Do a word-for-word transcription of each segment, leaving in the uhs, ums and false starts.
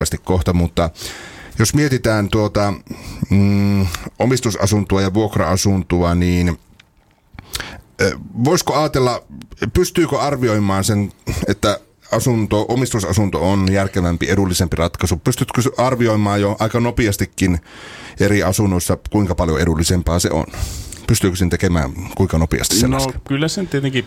nopeasti kohta, mutta jos mietitään tuota mm, omistusasuntoa ja vuokra-asuntoa, niin voisiko ajatella, pystyykö arvioimaan sen, että asunto, omistusasunto on järkevämpi, edullisempi ratkaisu? Pystytkö arvioimaan jo aika nopeastikin eri asunnoissa, kuinka paljon edullisempaa se on? Pystyykö sen tekemään kuinka nopeasti sellaista? No kyllä sen tietenkin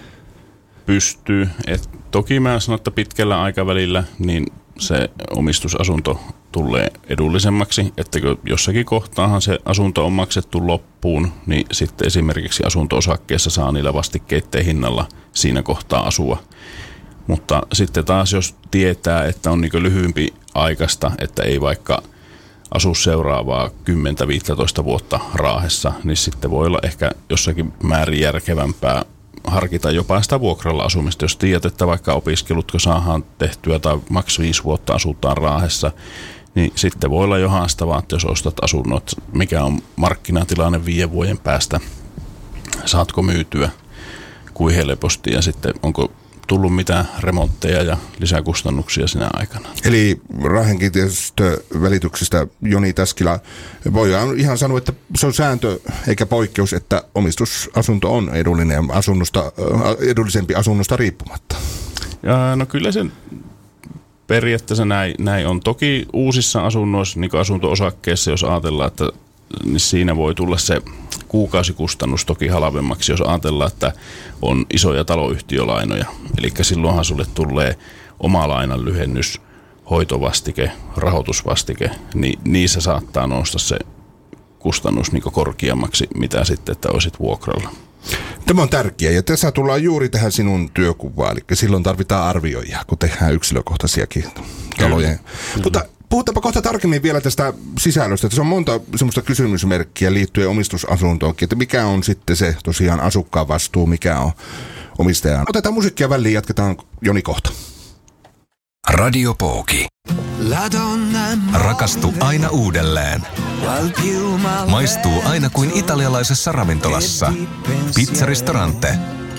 pystyy. Et toki mä sanon, että pitkällä aikavälillä niin se omistusasunto tulee edullisemmaksi, että jossakin kohtaahan se asunto on maksettu loppuun, niin sitten esimerkiksi asunto-osakkeessa saa niillä vastikkeiden hinnalla siinä kohtaa asua. Mutta sitten taas jos tietää, että on niin lyhyempi aikaista, että ei vaikka asu seuraavaa kymmenen viisitoista vuotta Raahessa, niin sitten voi olla ehkä jossakin määrin järkevämpää harkita jopa sitä vuokralla asumista. Jos tiedät, että vaikka opiskelutko saadaan tehtyä tai maks viisi vuotta asutaan Raahessa, niin sitten voi olla jo haastavaa, että jos ostat asunnot, mikä on markkinatilanne viiden vuoden päästä, saatko myytyä kuin helposti ja sitten onko tullut mitään remontteja ja lisäkustannuksia sinä aikana. Eli Raahen kiinteistövälityksestä Joni Täskilä, voidaan ihan sanoa, että se on sääntö eikä poikkeus, että omistusasunto on edullinen asunnosta, edullisempi asunnosta riippumatta. Ja, no kyllä se periaatteessa näin, näin on. Toki uusissa asunnoissa, niin kuin asunto-osakkeessa, jos ajatellaan, että niin siinä voi tulla se kuukausikustannus toki halvemmaksi, jos ajatellaan, että on isoja taloyhtiölainoja. Eli silloinhan sulle tulee oma lainan lyhennys, hoitovastike, rahoitusvastike, niin niissä saattaa nousta se kustannus niin korkeammaksi, mitä sitten, että olisit vuokralla. Tämä on tärkeää ja tässä tullaan juuri tähän sinun työkuvaan, eli silloin tarvitaan arvioijaa, kun tehdään yksilökohtaisiakin taloja. Mutta puhutaanpa kohta tarkemmin vielä tästä sisällöstä. Tässä on monta semmoista kysymysmerkkiä liittyen omistusasuntoonkin, että mikä on sitten se tosiaan asukkaan vastuu, mikä on omistajan. Otetaan musiikkia väliin, jatketaan Joni kohta. Radio Pooki. Rakastu aina uudelleen. Maistuu aina kuin italialaisessa ravintolassa. Pizzaristorante.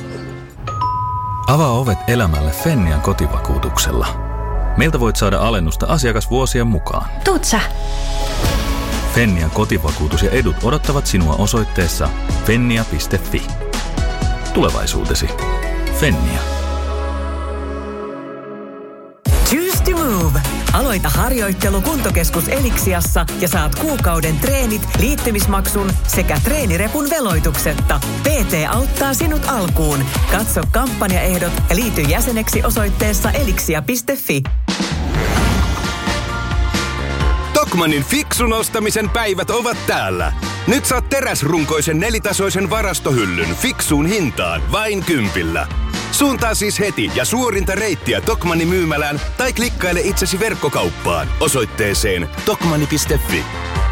Avaa ovet elämälle Fennian kotivakuutuksella. Meiltä voit saada alennusta asiakasvuosien mukaan. Tuut sä? Fennian kotivakuutus ja edut odottavat sinua osoitteessa fennia piste fi. Tulevaisuutesi. Fennia. Choose to move. Aloita harjoittelu Kuntokeskus Eliksiassa ja saat kuukauden treenit, liittymismaksun sekä treenirepun veloituksetta. P T auttaa sinut alkuun. Katso kampanjaehdot ja liity jäseneksi osoitteessa eliksia piste fi. Tokmannin fiksun ostamisen päivät ovat täällä. Nyt saat teräsrunkoisen nelitasoisen varastohyllyn fiksuun hintaan vain kympillä. Suuntaa siis heti ja suorinta reittiä Tokmannin myymälään tai klikkaile itsesi verkkokauppaan osoitteeseen tokmanni piste fi.